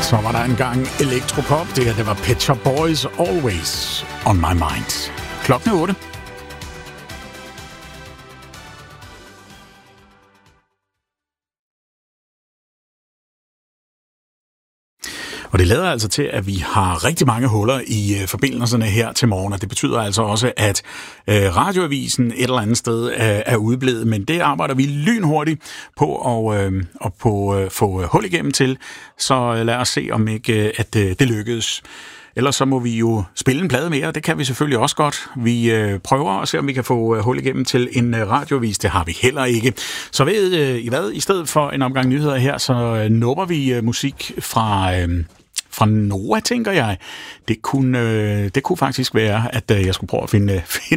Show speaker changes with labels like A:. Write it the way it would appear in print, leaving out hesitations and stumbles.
A: Så var der engang elektropop. Det her, det var Pet Shop Boys, Always on My Mind. Klokken er 8. Og det lader altså til, at vi har rigtig mange huller i forbindelserne her til morgen, og det betyder altså også, at radioavisen et eller andet sted er udeblevet, men det arbejder vi lynhurtigt på at få hul igennem til, så lad os se, om ikke at det lykkedes. Ellers så må vi jo spille en plade mere, det kan vi selvfølgelig også godt. Vi prøver at se, om vi kan få hul igennem til en radioavis. Det har vi heller ikke. Så ved I hvad? I stedet for en omgang nyheder her, så nupper vi musik fra Noah, tænker jeg. Det kunne faktisk være, at jeg skulle prøve at finde